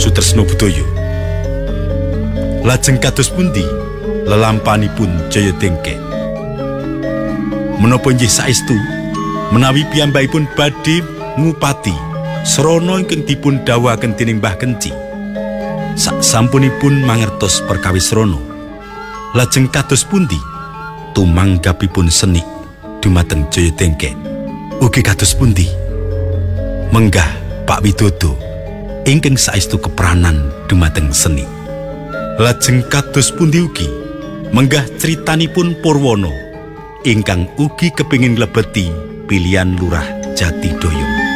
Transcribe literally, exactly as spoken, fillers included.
Sutresna Budaya. Lajeng kados pundi lelampanipun Jayadengkek? Menapa inggih saestu menawi piyambakipun badhe ngupati srana ingkang dipun dawuhaken dening Mbah Kenci? Saksampunipun mangertos perkawis srana, lajeng kados pundi tumanggapipun seni dumateng Jayadengkek? Ugi kados pundi menggah Pak Widodo ingkang saestu kepranan dumateng seni? Lajeng kados pundi ugi menggah critanipun Purwana ingkang ugi kepingin lebeti pilihan Lurah Jatidoyo?